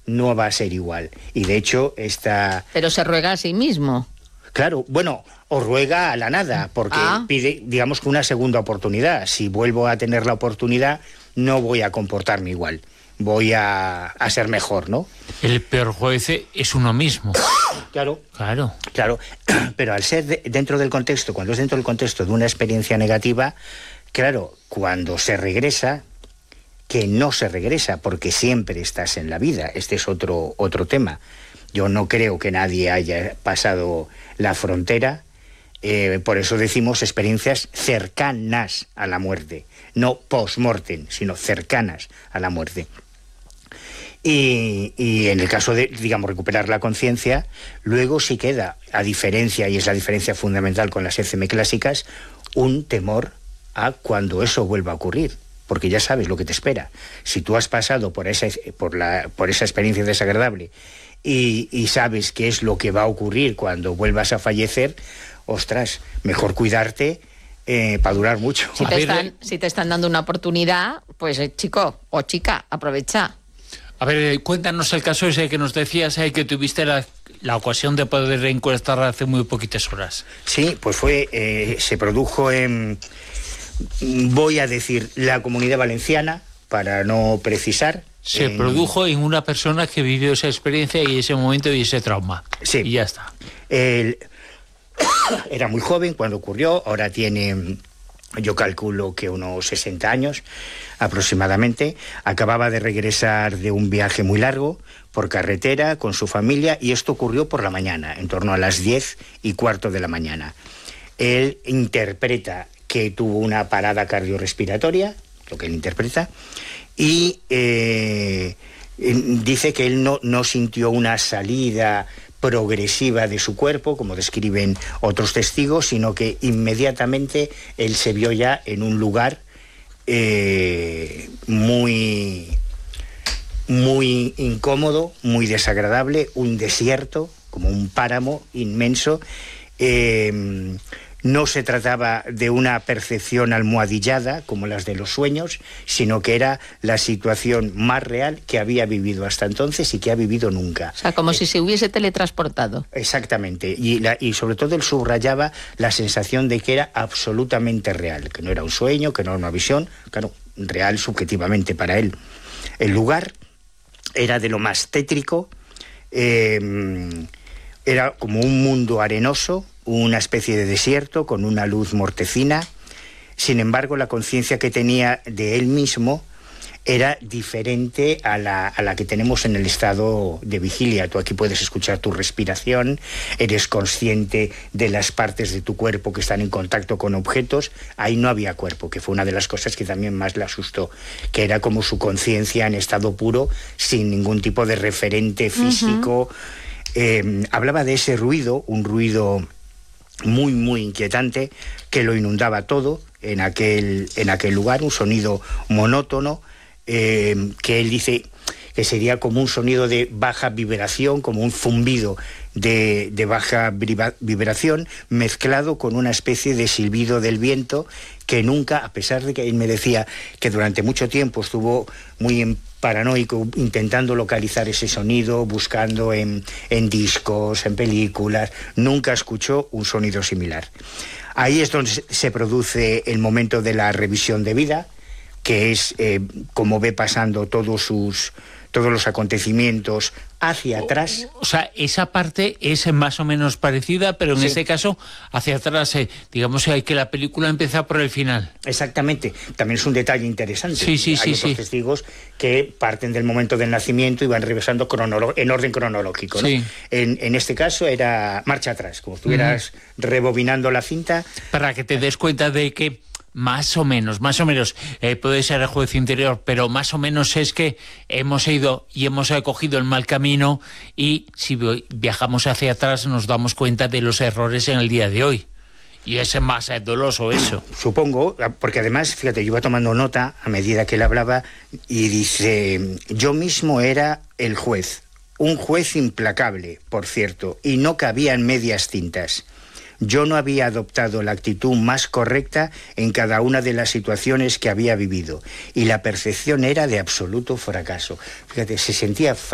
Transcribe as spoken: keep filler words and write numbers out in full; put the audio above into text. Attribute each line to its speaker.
Speaker 1: no va a ser igual. Y de hecho, esta...
Speaker 2: Pero se ruega a sí mismo.
Speaker 1: Claro, bueno, o ruega a la nada, porque
Speaker 2: ah.
Speaker 1: pide, digamos, que una segunda oportunidad. Si vuelvo a tener la oportunidad, no voy a comportarme igual. Voy a, a ser mejor, ¿no?
Speaker 3: El peor juez es uno mismo.
Speaker 1: Claro.
Speaker 3: Claro.
Speaker 1: Claro, pero al ser de, dentro del contexto, cuando es dentro del contexto de una experiencia negativa, claro, cuando se regresa, que no se regresa, porque siempre estás en la vida. Este es otro, otro tema. Yo no creo que nadie haya pasado la frontera, eh, por eso decimos experiencias cercanas a la muerte, no post-mortem, sino cercanas a la muerte. Y, y en el caso de, digamos, recuperar la conciencia, luego sí queda, a diferencia, y es la diferencia fundamental con las E C M clásicas, un temor a cuando eso vuelva a ocurrir, porque ya sabes lo que te espera. Si tú has pasado por esa, por la, por esa experiencia desagradable y, y sabes qué es lo que va a ocurrir cuando vuelvas a fallecer, ostras, mejor cuidarte eh, para durar mucho.
Speaker 2: Si te, están, si te están dando una oportunidad, pues eh, chico o chica, aprovecha.
Speaker 3: A ver, cuéntanos el caso ese que nos decías, eh, que tuviste la, la ocasión de poder reencuestar hace muy poquitas horas.
Speaker 1: Sí, pues fue, eh, se produjo en, voy a decir, la Comunidad Valenciana, para no precisar.
Speaker 3: Se
Speaker 1: en,
Speaker 3: produjo en una persona que vivió esa experiencia y ese momento y ese trauma.
Speaker 1: Sí.
Speaker 3: Y ya está.
Speaker 1: El, era muy joven cuando ocurrió, ahora tiene... Yo calculo que unos sesenta años aproximadamente. Acababa de regresar de un viaje muy largo por carretera con su familia y esto ocurrió por la mañana, en torno a las diez y cuarto de la mañana. Él interpreta que tuvo una parada cardiorrespiratoria, lo que él interpreta, y eh, dice que él no, no sintió una salida progresiva de su cuerpo, como describen otros testigos, sino que inmediatamente él se vio ya en un lugar eh, muy, muy incómodo, muy desagradable, un desierto, como un páramo inmenso. Eh, no se trataba de una percepción almohadillada, como las de los sueños, sino que era la situación más real que había vivido hasta entonces y que ha vivido nunca.
Speaker 2: O sea, como
Speaker 1: eh,
Speaker 2: si se hubiese teletransportado.
Speaker 1: Exactamente, y, la, y sobre todo él subrayaba la sensación de que era absolutamente real, que no era un sueño, que no era una visión, claro, real subjetivamente para él. El lugar era de lo más tétrico, eh, era como un mundo arenoso, una especie de desierto con una luz mortecina. Sin embargo, la conciencia que tenía de él mismo era diferente a la, a la que tenemos en el estado de vigilia. Tú aquí puedes escuchar tu respiración, eres consciente de las partes de tu cuerpo que están en contacto con objetos. Ahí no había cuerpo, que fue una de las cosas que también más le asustó, que era como su conciencia en estado puro, sin ningún tipo de referente físico. Uh-huh. Eh, hablaba de ese ruido, un ruido muy, muy inquietante, que lo inundaba todo en aquel, en aquel lugar, un sonido monótono, eh, que él dice que sería como un sonido de baja vibración, como un zumbido de, de baja vibración, mezclado con una especie de silbido del viento, que nunca, a pesar de que él me decía que durante mucho tiempo estuvo muy en paranoico, intentando localizar ese sonido, buscando en, en discos, en películas, nunca escuchó un sonido similar. Ahí es donde se produce el momento de la revisión de vida, que es eh, como ve pasando todos sus todos los acontecimientos hacia atrás.
Speaker 3: O, o sea, esa parte es más o menos parecida, pero en sí. este caso hacia atrás, eh, digamos que la película empieza por el final.
Speaker 1: Exactamente. También es un detalle interesante.
Speaker 3: Sí, sí,
Speaker 1: Hay
Speaker 3: sí,
Speaker 1: otros
Speaker 3: sí.
Speaker 1: testigos que parten del momento del nacimiento y van revisando cronolo- en orden cronológico, ¿no?
Speaker 3: Sí.
Speaker 1: En, en este caso era marcha atrás, como si estuvieras uh-huh. rebobinando la cinta.
Speaker 3: Para que te des cuenta de que más o menos, más o menos, eh, puede ser el juez interior, pero más o menos es que hemos ido y hemos cogido el mal camino y si viajamos hacia atrás nos damos cuenta de los errores en el día de hoy. Y es más doloso eso.
Speaker 1: Supongo, porque además, fíjate, yo iba tomando nota a medida que él hablaba y dice, yo mismo era el juez, un juez implacable, por cierto, y no cabía en medias tintas. Yo no había adoptado la actitud más correcta en cada una de las situaciones que había vivido y la percepción era de absoluto fracaso. Fíjate, se sentía